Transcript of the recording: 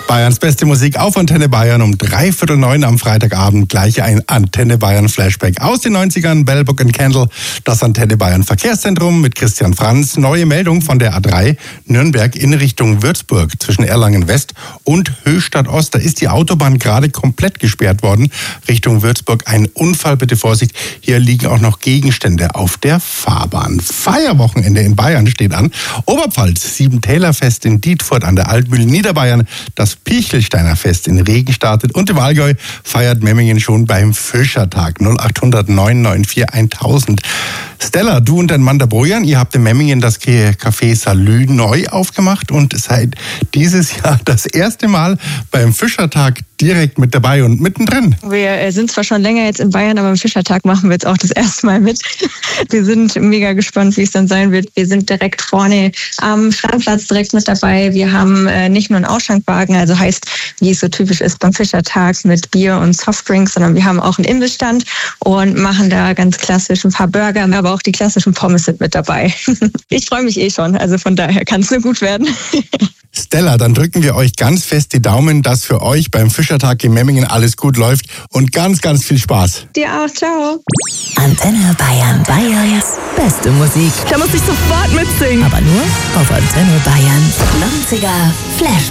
Bayerns beste Musik auf Antenne Bayern um 8:45 am Freitagabend. Gleich ein Antenne Bayern Flashback aus den 90ern. Bell, Book & Candle, das Antenne Bayern Verkehrszentrum mit Christian Franz. Neue Meldung von der A3 Nürnberg in Richtung Würzburg zwischen Erlangen West und Höchstadt Ost. Da ist die Autobahn gerade komplett gesperrt worden. Richtung Würzburg ein Unfall, bitte Vorsicht. Hier liegen auch noch Gegenstände auf der Fahrbahn. Feierwochenende in Bayern steht an. Oberpfalz, Siebentälerfest in Dietfurt an der Altmühl, Niederbayern, das Pichelsteiner Fest in Regen startet und im Allgäu feiert Memmingen schon beim Fischertag. 0800 994 1000. Stella, du und dein Mann der Bojan, ihr habt in Memmingen das Café Salü neu aufgemacht und seid dieses Jahr das erste Mal beim Fischertag direkt mit dabei und mittendrin. Wir sind zwar schon länger jetzt in Bayern, aber am Fischertag machen wir jetzt auch das erste Mal mit. Wir sind mega gespannt, wie es dann sein wird. Wir sind direkt vorne am Standplatz direkt mit dabei. Wir haben nicht nur einen Ausschankwagen, also heißt, wie es so typisch ist beim Fischertag mit Bier und Softdrinks, sondern wir haben auch einen Imbissstand und machen da ganz klassisch ein paar Burger, aber auch die klassischen Pommes sind mit dabei. Ich freue mich schon, also von daher kann es nur gut werden. Stella, dann drücken wir euch ganz fest die Daumen, dass für euch beim Fischertag in Memmingen alles gut läuft und ganz, ganz viel Spaß. Dir auch, ciao. Antenne Bayern, Bayerns beste Musik. Da muss ich sofort mitsingen. Aber nur auf Antenne Bayern 90er Flash.